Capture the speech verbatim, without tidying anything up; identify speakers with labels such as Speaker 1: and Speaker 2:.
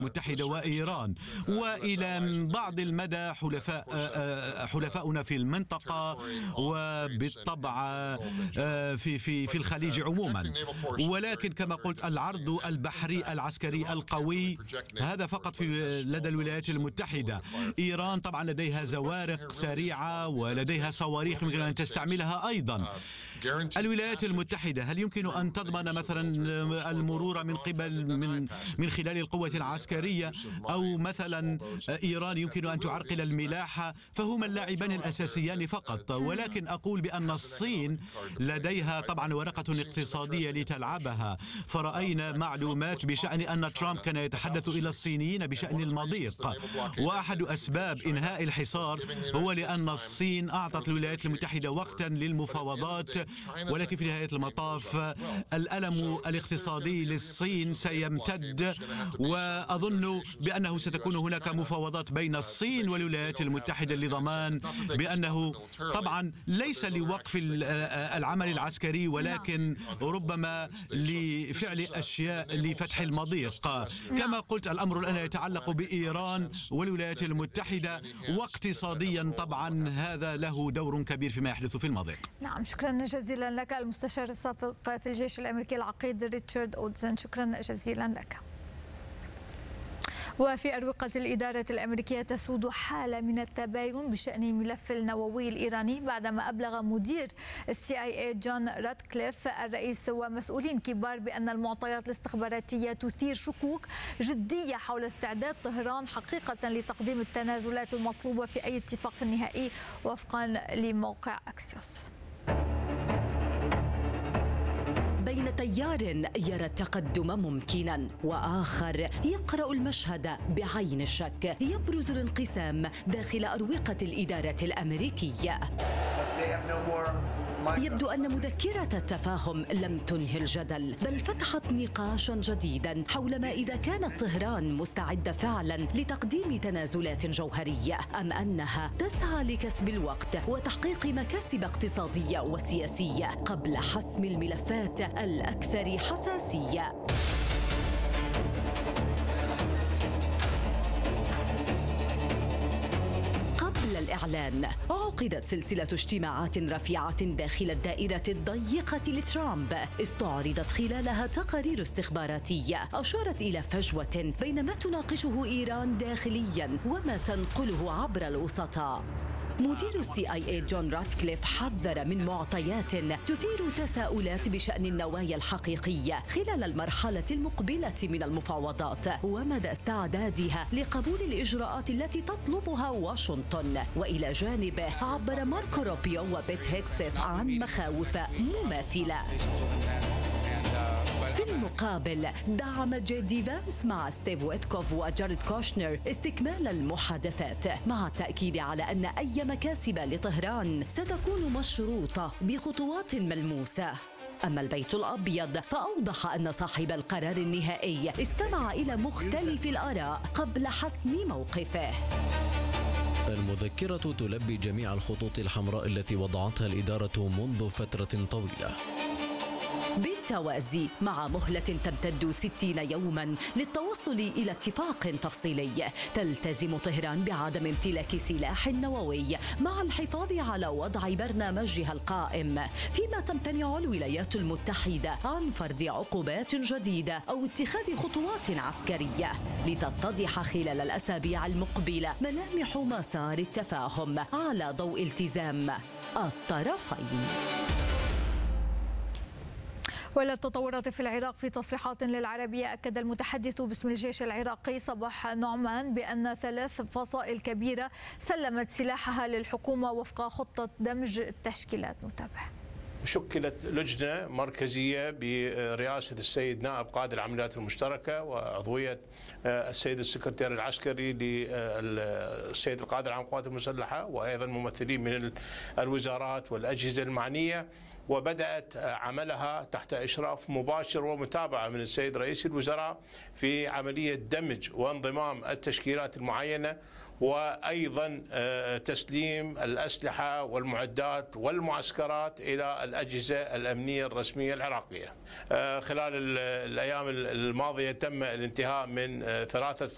Speaker 1: المتحدة وإيران، وإلى بعض المدى حلفاء حلفاؤنا في المنطقة وبالطبع في في في الخليج عموما. ولكن كما قلت العرض البحري العسكري القوي هذا فقط في لدى الولايات المتحدة. إيران طبعا لديها زوارق سريعة ولديها صواريخ يمكن أن تستعملها أيضا. الولايات المتحدة هل يمكن أن تضمن مثلا المرور من قبل من من خلال القوة العسكرية، أو مثلا إيران يمكن أن تعرقل الملاحة؟ فهما اللاعبان الأساسيان فقط. ولكن أقول بأن الصين لديها طبعا ورقة اقتصادية لتلعبها، فرأينا معلومات بشأن أن ترامب كان يتحدث إلى الصينيين بشأن المضيق، وأحد أسباب إنهاء الحصار هو لأن الصين أعطت الولايات المتحدة وقتا للمفاوضات. ولكن في نهاية المطاف الألم الاقتصادي للصين سيمتد، وأظن بأنه ستكون هناك مفاوضات بين الصين والولايات المتحدة لضمان بأنه طبعا ليس لوقف العمل العسكري، ولكن ربما لفعل أشياء لفتح المضيق. كما قلت الأمر الآن يتعلق بإيران والولايات المتحدة، واقتصاديا طبعا هذا له دور كبير فيما يحدث في المضيق.
Speaker 2: نعم، شكرا جزيلا لك المستشار السابق في الجيش الأمريكي العقيد ريتشارد أودزن، شكرا جزيلا لك. وفي أروقة الإدارة الأمريكية تسود حالة من التباين بشأن ملف النووي الإيراني بعدما أبلغ مدير السي آي إي جون راتكليف الرئيس ومسؤولين كبار بأن المعطيات الاستخباراتية تثير شكوك جدية حول استعداد طهران حقيقة لتقديم التنازلات المطلوبة في أي اتفاق نهائي وفقا لموقع أكسيوس.
Speaker 3: بين تيار يرى التقدم ممكنا وآخر يقرأ المشهد بعين الشك، يبرز الانقسام داخل أروقة الإدارة الأمريكية. يبدو أن مذكرة التفاهم لم تنهي الجدل، بل فتحت نقاشا جديدا حول ما إذا كانت طهران مستعدة فعلا لتقديم تنازلات جوهرية، أم أنها تسعى لكسب الوقت وتحقيق مكاسب اقتصادية وسياسية قبل حسم الملفات الأكثر حساسية. الإعلان عقدت سلسلة اجتماعات رفيعة داخل الدائرة الضيقة لترامب، استعرضت خلالها تقارير استخباراتية أشارت إلى فجوة بين ما تناقشه إيران داخليا وما تنقله عبر الوسطاء. مدير السي آي إي جون راتكليف حذر من معطيات تثير تساؤلات بشأن النوايا الحقيقية خلال المرحلة المقبلة من المفاوضات ومدى استعدادها لقبول الإجراءات التي تطلبها واشنطن. وإلى جانبه عبر ماركو روبيو وبيت هيكسيت عن مخاوف مماثلة. في المقابل دعم جيدي فانس مع ستيف ويتكوف وجاريد كوشنر استكمال المحادثات، مع التأكيد على أن أي مكاسب لطهران ستكون مشروطة بخطوات ملموسة. أما البيت الأبيض فأوضح أن صاحب القرار النهائي استمع إلى مختلف الآراء قبل حسم موقفه.
Speaker 4: المذكرة تلبي جميع الخطوط الحمراء التي وضعتها الإدارة منذ فترة طويلة،
Speaker 3: بالتوازي مع مهلة تمتد ستين يوما للتوصل إلى اتفاق تفصيلي. تلتزم طهران بعدم امتلاك سلاح نووي مع الحفاظ على وضع برنامجها القائم، فيما تمتنع الولايات المتحدة عن فرض عقوبات جديدة أو اتخاذ خطوات عسكرية، لتتضح خلال الأسابيع المقبلة ملامح مسار التفاهم على ضوء التزام الطرفين.
Speaker 2: وإلى التطورات في العراق، في تصريحات للعربية أكد المتحدث باسم الجيش العراقي صباح نعمان بأن ثلاث فصائل كبيرة سلمت سلاحها للحكومة وفق خطة دمج التشكيلات. نتابع.
Speaker 5: شكلت لجنة مركزية برئاسة السيد نائب قائد العمليات المشتركة وعضوية السيد السكرتير العسكري للسيد القائد العام للقوات المسلحة، وأيضا ممثلين من الوزارات والأجهزة المعنية، وبدأت عملها تحت إشراف مباشر ومتابعة من السيد رئيس الوزراء في عملية دمج وانضمام التشكيلات المعينة، وأيضا تسليم الأسلحة والمعدات والمعسكرات إلى الأجهزة الأمنية الرسمية العراقية. خلال الأيام الماضية تم الانتهاء من ثلاثة